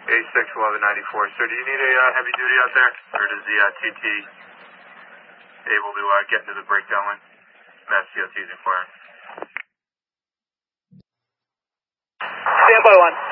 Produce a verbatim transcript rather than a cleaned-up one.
A six eleven ninety-four. Sir, do you need a uh, heavy duty out there? Or does the uh, T T able to uh, get into the breakdown line? Mass C O T is inquiring. Stand by one.